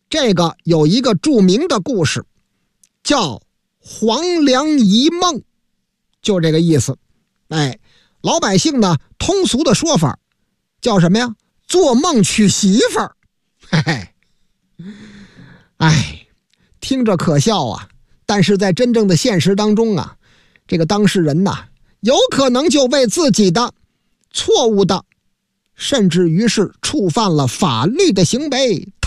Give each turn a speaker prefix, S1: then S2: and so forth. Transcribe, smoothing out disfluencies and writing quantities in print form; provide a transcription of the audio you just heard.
S1: 这个有一个著名的故事，叫黄粱一梦，就这个意思。老百姓呢通俗的说法叫什么呀？做梦娶媳妇儿。听着可笑啊，但是在真正的现实当中啊，这个当事人呐，有可能就为自己的错误的，甚至于是触犯了法律的行为